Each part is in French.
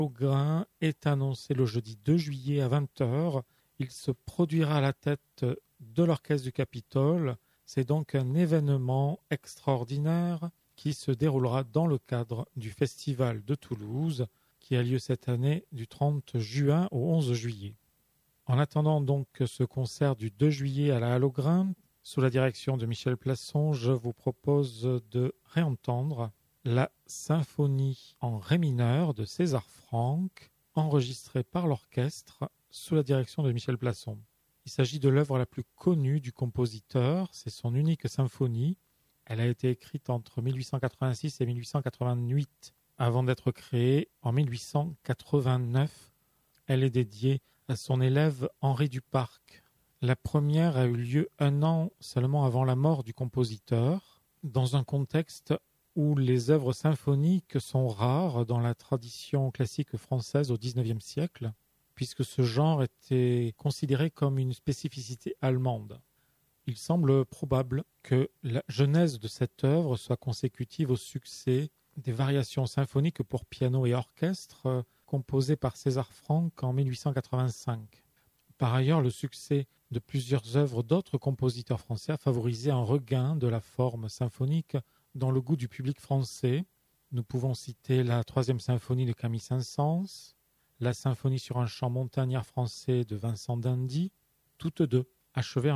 Gauguin est annoncé le jeudi 2 juillet à 20 heures. Il se produira à la tête de l'Orchestre du Capitole. C'est donc un événement extraordinaire qui se déroulera dans le cadre du Festival de Toulouse qui a lieu cette année du 30 juin au 11 juillet. En attendant donc ce concert du 2 juillet à la Halle aux Grains, sous la direction de Michel Plasson, je vous propose de réentendre la symphonie en ré mineur de César Franck, enregistrée par l'orchestre sous la direction de Michel Plasson. Il s'agit de l'œuvre la plus connue du compositeur, c'est son unique symphonie. Elle a été écrite entre 1886 et 1888, avant d'être créée en 1889. Elle est dédiée à son élève Henri Duparc. La première a eu lieu 1 an seulement avant la mort du compositeur, dans un contexte où les œuvres symphoniques sont rares dans la tradition classique française au XIXe siècle, puisque ce genre était considéré comme une spécificité allemande. Il semble probable que la genèse de cette œuvre soit consécutive au succès des variations symphoniques pour piano et orchestre composées par César Franck en 1885. Par ailleurs, le succès de plusieurs œuvres d'autres compositeurs français a favorisé un regain de la forme symphonique dans le goût du public français. Nous pouvons citer la 3e symphonie de Camille Saint-Saëns, la symphonie sur un chant montagnard français de Vincent d'Indy, toutes deux achevées en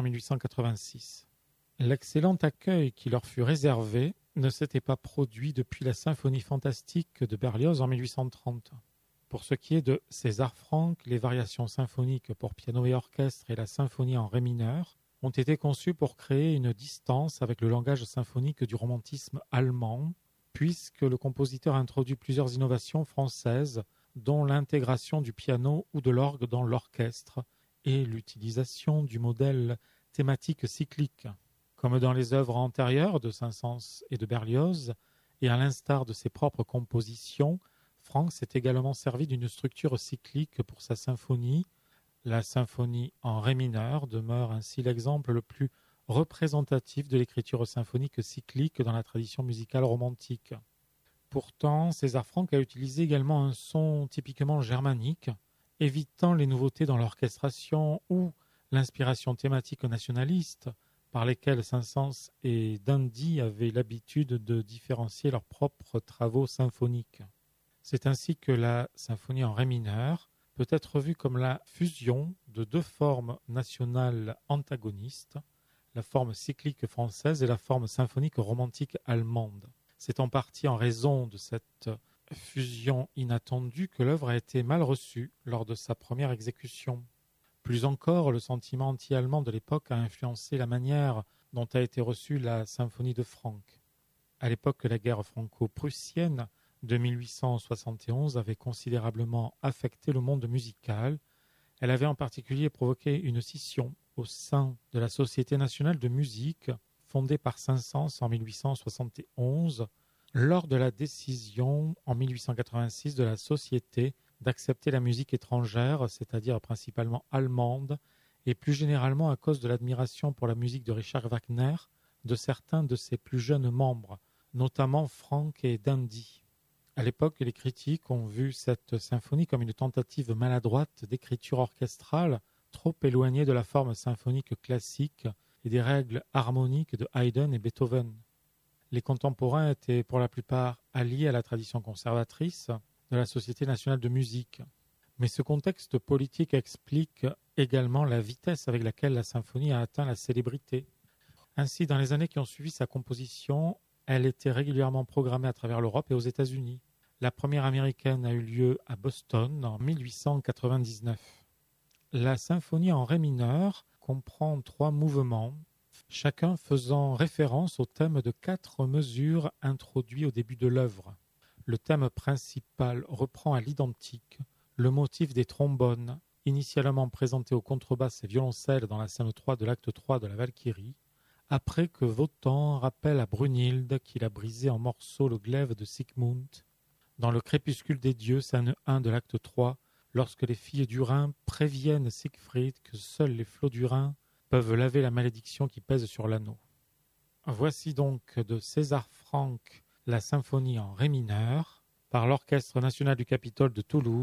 1886. L'excellent accueil qui leur fut réservé ne s'était pas produit depuis la symphonie fantastique de Berlioz en 1830. Pour ce qui est de César Franck, les variations symphoniques pour piano et orchestre et la symphonie en ré mineur ont été conçues pour créer une distance avec le langage symphonique du romantisme allemand, puisque le compositeur introduit plusieurs innovations françaises, dont l'intégration du piano ou de l'orgue dans l'orchestre et l'utilisation du modèle thématique cyclique. Comme dans les œuvres antérieures de Saint-Saëns et de Berlioz, et à l'instar de ses propres compositions, Franck s'est également servi d'une structure cyclique pour sa symphonie. La symphonie en ré mineur demeure ainsi l'exemple le plus représentatif de l'écriture symphonique cyclique dans la tradition musicale romantique. Pourtant, César Franck a utilisé également un son typiquement germanique, évitant les nouveautés dans l'orchestration ou l'inspiration thématique nationaliste par lesquelles Saint-Saëns et d'Indy avaient l'habitude de différencier leurs propres travaux symphoniques. C'est ainsi que la symphonie en ré mineur peut être vue comme la fusion de deux formes nationales antagonistes, la forme cyclique française et la forme symphonique romantique allemande. C'est en partie en raison de cette fusion inattendue que l'œuvre a été mal reçue lors de sa première exécution. Plus encore, le sentiment anti-allemand de l'époque a influencé la manière dont a été reçue la symphonie de Franck. À l'époque, la guerre franco-prussienne de 1871 avait considérablement affecté le monde musical. Elle avait en particulier provoqué une scission au sein de la Société nationale de musique, fondée par Saint-Saëns en 1871, lors de la décision en 1886 de la Société d'accepter la musique étrangère, c'est-à-dire principalement allemande, et plus généralement à cause de l'admiration pour la musique de Richard Wagner de certains de ses plus jeunes membres, notamment Franck et d'Indy. À l'époque, les critiques ont vu cette symphonie comme une tentative maladroite d'écriture orchestrale, trop éloignée de la forme symphonique classique et des règles harmoniques de Haydn et Beethoven. Les contemporains étaient pour la plupart alliés à la tradition conservatrice de la Société nationale de musique. Mais ce contexte politique explique également la vitesse avec laquelle la symphonie a atteint la célébrité. Ainsi, dans les années qui ont suivi sa composition, elle était régulièrement programmée à travers l'Europe et aux États-Unis. La première américaine a eu lieu à Boston en 1899. La symphonie en ré mineur comprend 3 mouvements, chacun faisant référence au thème de 4 mesures introduits au début de l'œuvre. Le thème principal reprend à l'identique le motif des trombones, initialement présenté aux contrebasses et violoncelles dans la scène 3 de l'acte 3 de la Valkyrie, après que Wotan rappelle à Brunhilde qu'il a brisé en morceaux le glaive de Siegmund, dans le crépuscule des dieux, scène 1 de l'acte 3, lorsque les filles du Rhin préviennent Siegfried que seuls les flots du Rhin peuvent laver la malédiction qui pèse sur l'anneau. Voici donc de César Franck la symphonie en ré mineur, par l'Orchestre national du Capitole de Toulouse.